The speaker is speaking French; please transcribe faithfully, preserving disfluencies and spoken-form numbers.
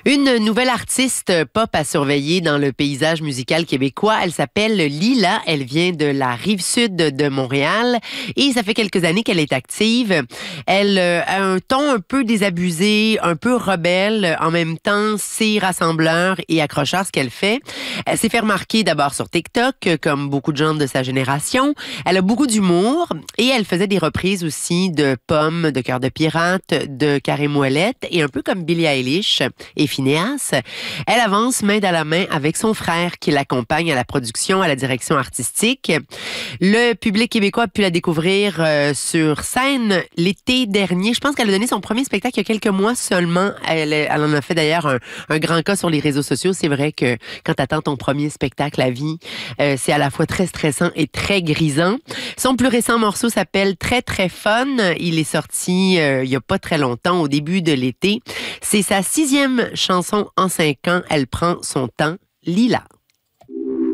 Une nouvelle artiste pop à surveiller dans le paysage musical québécois. Elle s'appelle Lila. Elle vient de la Rive-Sud de Montréal et ça fait quelques années qu'elle est active. Elle a un ton un peu désabusé, un peu rebelle. En même temps, c'est rassembleur et accrocheur ce qu'elle fait. Elle s'est fait remarquer d'abord sur TikTok, comme beaucoup de gens de sa génération. Elle a beaucoup d'humour et elle faisait des reprises aussi de Pomme, de Cœur de pirate, de Carré Moellette et un peu comme Billie Eilish et Phineas. Elle avance main dans la main avec son frère qui l'accompagne à la production, à la direction artistique. Le public québécois a pu la découvrir euh, sur scène l'été dernier. Je pense qu'elle a donné son premier spectacle il y a quelques mois seulement. Elle, elle en a fait d'ailleurs un, un grand cas sur les réseaux sociaux. C'est vrai que quand tu attends ton premier spectacle à vie, euh, c'est à la fois très stressant et très grisant. Son plus récent morceau s'appelle Très Très Fun. Il est sorti euh, il y a pas très longtemps, au début de l'été. C'est sa sixième chanson en cinq ans. Elle prend son temps. Lila.